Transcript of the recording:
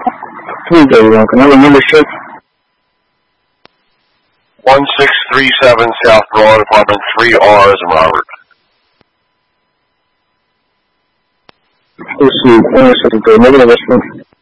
331, can I have a membership? 1637 South Broad, apartment 3R as in Robert. Let's see, 1 second, go. Maybe the rest one.